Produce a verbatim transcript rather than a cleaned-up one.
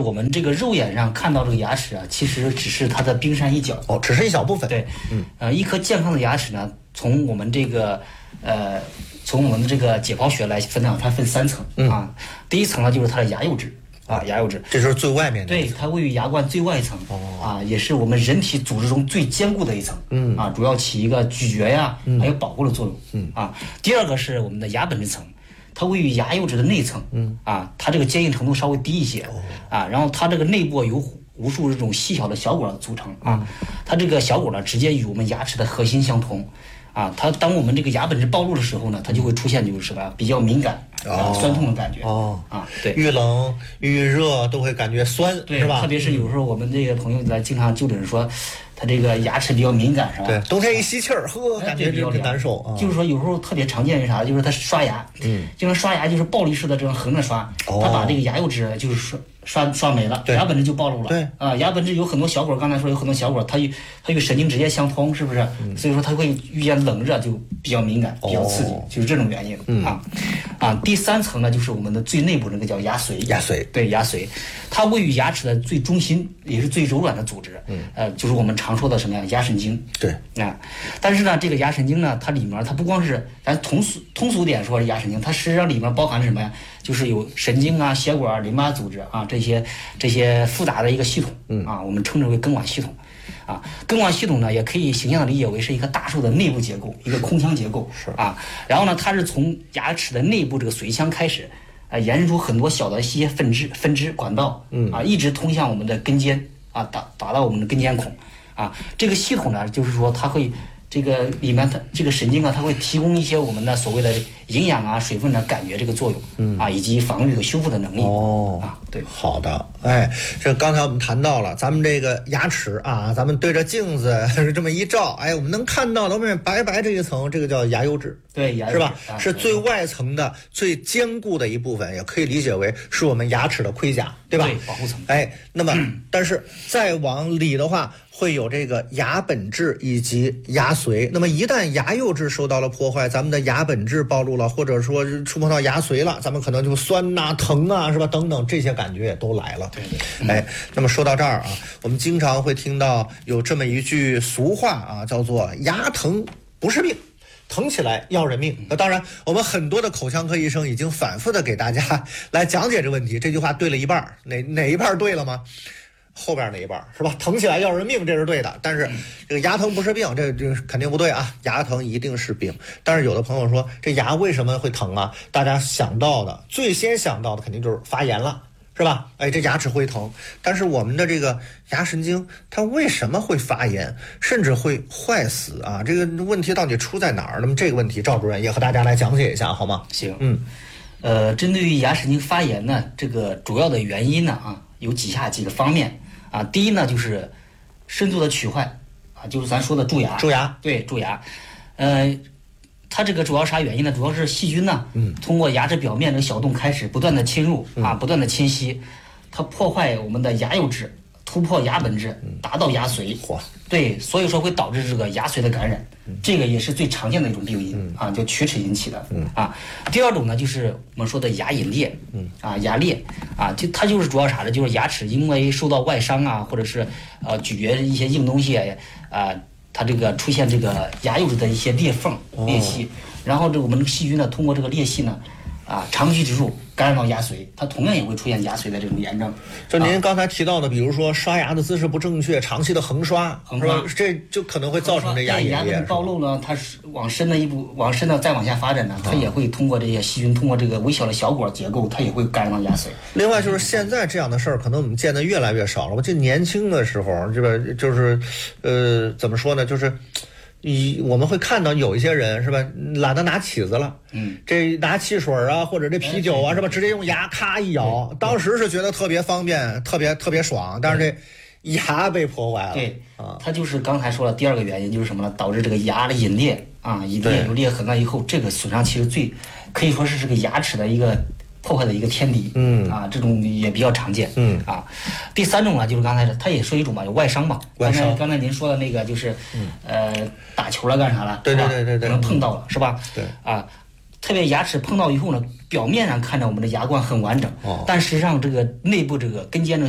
我们这个肉眼上看到这个牙齿啊，其实只是它的冰山一角。 哦，只是一小部分。 对， 嗯， 呃，一颗健康的牙齿呢，从我们这个呃，从我们的这个解剖学来分呢，它分三层啊。嗯、第一层呢，就是它的牙釉质啊，牙釉质， 这就是最外面的。 对，它位于牙冠最外层，哦、啊，也是我们人体组织中最坚固的一层。嗯，啊，主要起一个咀嚼呀，还有保护的作用。嗯，啊，第二个是我们的牙本质层。它位于牙釉质的内层，嗯啊，它这个坚硬程度稍微低一些，啊，然后它这个内部有无数这种细小的小果组成啊，它这个小果呢直接与我们牙齿的核心相同，啊，它当我们这个牙本质暴露的时候呢，它就会出现就是什么比较敏感啊、酸痛的感觉哦啊，对， 遇冷遇热都会感觉酸， 对， 是吧？ 特别是有时候我们这个朋友来经常就诊说。他这个牙齿比较敏感，是吧？ 对，冬天一吸气儿，呵，感觉就难受啊。 就是说，有时候特别常见是啥？就是他刷牙，嗯，就是刷牙就是暴力式的这种横着刷， 哦、 他把这个牙釉质就是刷刷刷没了，牙本质就暴露了。 对啊，牙本质有很多小果，刚才说有很多小果，它与它与神经直接相通，是不是？嗯、所以说它会遇见冷热就比较敏感，比较刺激，哦、就是这种原因、嗯、啊啊。第三层呢，就是我们的最内部那个叫牙髓， 牙髓对牙髓，它位于牙齿的最中心，也是最柔软的组织，嗯，呃，就是我们常说的什么呀？牙神经。 对啊，但是呢，这个牙神经呢，它里面它不光是咱通俗通俗点说是牙神经，它实际上里面包含什么呀？就是有神经啊、血管、淋巴组织啊这些这些复杂的一个系统，嗯啊，我们称之为根管系统。啊，根管系统呢，也可以形象的理解为是一个大树的内部结构，一个空腔结构。 是啊，然后呢，它是从牙齿的内部这个髓腔开始，啊，延伸出很多小的一些分支、分支管道，嗯啊，一直通向我们的根尖啊，达达到我们的根尖孔。啊，这个系统呢，就是说它会这个里面它这个神经啊，它会提供一些我们的所谓的营养啊、水分的感觉这个作用，嗯啊，以及防御和修复的能力。 哦， 啊，对， 好的，哎，这刚才我们谈到了咱们这个牙齿啊，咱们对着镜子这么一照，哎，我们能看到的外面白白这一层，这个叫牙釉质。 对，牙是吧？ 啊、 是最外层的、最坚固的一部分，也可以理解为是我们牙齿的盔甲，对吧？ 对，保护层。 哎，那么，嗯、但是再往里的话，会有这个牙本质以及牙髓。那么一旦牙釉质受到了破坏，咱们的牙本质暴露了，或者说触碰到牙髓了，咱们可能就酸呐、啊、疼啊，是吧？等等这些感觉也都来了。 对对。嗯、 哎，那么说到这儿啊，我们经常会听到有这么一句俗话啊，叫做“牙疼不是病”。疼起来要人命。那当然，我们很多的口腔科医生已经反复的给大家来讲解这个问题。这句话对了一半，哪哪一半对了吗？后边那一半是吧？疼起来要人命，这是对的。但是这个牙疼不是病，这这肯定不对啊！牙疼一定是病。但是有的朋友说，这牙为什么会疼啊？大家想到的最先想到的肯定就是发炎了。是吧？哎，这牙齿会疼，但是我们的这个牙神经它为什么会发炎，甚至会坏死啊？这个问题到底出在哪儿？那么这个问题，赵主任也和大家来讲解一下，好吗？ 行， 嗯， 呃，针对于牙神经发炎呢，这个主要的原因呢啊，有以下几个方面啊。第一呢，就是深度的龋坏啊，就是咱说的蛀牙。 蛀牙， 对，蛀牙，呃。它这个主要啥原因呢？主要是细菌呢，嗯，通过牙齿表面这个小洞开始不断的侵入、嗯、啊，不断的侵袭，它破坏我们的牙釉质，突破牙本质，达到牙髓。 嚯、嗯， 对，所以说会导致这个牙髓的感染，嗯、这个也是最常见的一种病因、嗯、啊，就龋齿引起的。嗯啊，第二种呢，就是我们说的牙龈裂，嗯啊，牙裂啊，就它就是主要啥呢？就是牙齿因为受到外伤啊，或者是呃咀嚼一些硬东西啊。它这个出现这个牙釉质的一些裂缝、裂隙，然后这我们的细菌呢，通过这个裂隙呢，啊，长期植入感染到牙髓，它同样也会出现牙髓的这种炎症。 就您刚才提到的，比如说刷牙的姿势不正确，长期的横刷， 横刷， 这就可能会造成这牙龈裂。 牙本质暴露呢，它是往深的一步，往深的再往下发展呢，它也会通过这些细菌，通过这个微小的小果结构，它也会感染到牙髓。 另外就是现在这样的事儿，可能我们见的越来越少了。我记得年轻的时候，这个就是，呃，怎么说呢，就是。你我们会看到有一些人是吧，懒得拿起子了，嗯，这拿汽水啊或者这啤酒啊是吧，直接用牙咔一咬，当时是觉得特别方便，特别特别爽，但是这牙被破坏了。 对啊，它就是刚才说了第二个原因就是什么呢？导致这个牙的龈裂啊，龈裂有裂痕了以后，这个损伤其实最可以说是这个牙齿的一个破坏的一个天敌，嗯啊，这种也比较常见，嗯啊。第三种呢，就是刚才它也说一种嘛，有外伤嘛。 外伤。 刚才刚才您说的那个就是，嗯、呃，打球了干啥了？ 对对对对对。 可能碰到了、嗯、是吧？ 对。 啊，特别牙齿碰到以后呢，表面上看着我们的牙冠很完整，哦、但实际上这个内部这个根尖的